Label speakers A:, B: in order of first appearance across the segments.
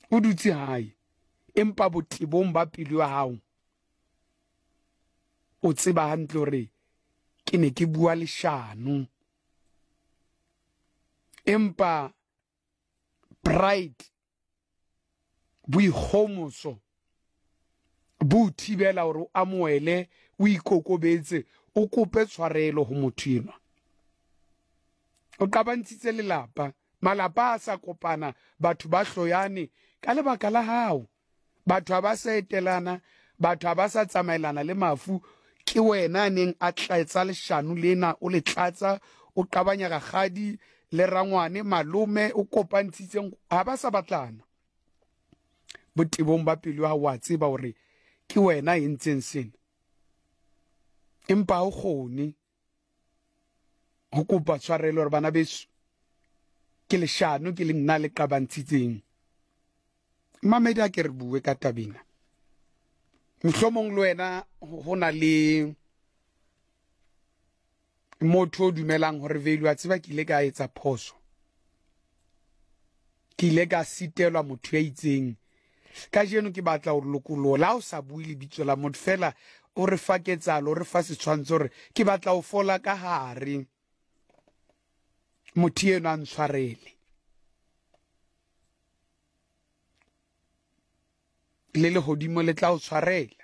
A: o dutse hae empa botebong ba pelo ya hao o tseba hantle hore ke ne ke bua leshano, empa pride boikgomoso bo thibela hore o amohele, o ikokobetse, o kope tshwarelo ho motho enwa. O qabantshitse lelapa, malapa a sa kopana, batho ba hloyane ka lebaka la hao. Batho ha ba sa etelana, batho ha ba sa tsamaelana le mafu. Ke wena neng a tlaetsa leshano lena, o le tlatsa, o qabanya gagadi le rangwane, malome, o kopantshitseng, ha ba sa batlana. Botebong ba pelo ya hao wa tseba hore ke wena e ntseng sena, empa o kgone ho kopa tshwarelo hore bana beso ke leshano ke le nna le qabantshitseng. Mamedi a ke re bue ka tabena, mohlomong le wena ho na le motho o dumelang hore vele wa tseba ke ile ka etsa phoso, ke ile ka sitelwa motho ya itseng. Ka jeno ke batla hore lokoloho la o sa bue lebitso la motho fela o re fa ketsalo, o re fa setshwantsho hore ke batla ho fola ka hare, motho eno a ntshwarele. Le lehodimo le tla o tshwarela,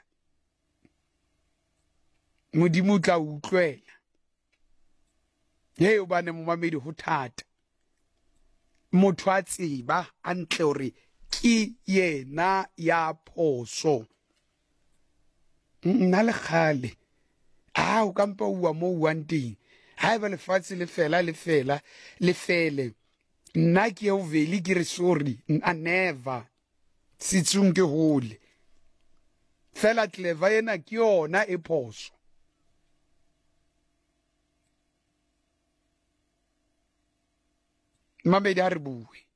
A: modimo o tla o utlwela. He o bane momamedi ho thata, motho a tseba a ntle hore ke yena ya phoso. Nna le kgale o ka mpa ua mo uang teng, ha eba lefatshe le fela le fele, nna ke o vele ke re sorry, never, sitsung ke hole fela. Clever yena ke yona e phoso. Mamedi a re bue.